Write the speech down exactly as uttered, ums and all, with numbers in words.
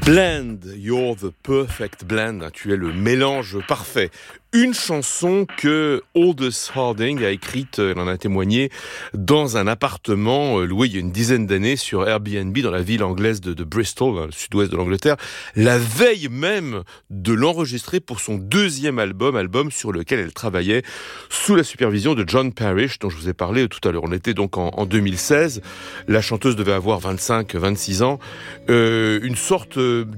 Blend, you're the perfect blend. Tu es le mélange parfait. Une chanson que Aldous Harding a écrite, elle en a témoigné, dans un appartement loué il y a une dizaine d'années sur Airbnb dans la ville anglaise de, de Bristol, dans le sud-ouest de l'Angleterre, la veille même de l'enregistrer pour son deuxième album, album sur lequel elle travaillait sous la supervision de John Parrish, dont je vous ai parlé tout à l'heure. On était donc en, en deux mille seize. La chanteuse devait avoir vingt-cinq, vingt-six ans. Euh, une sorte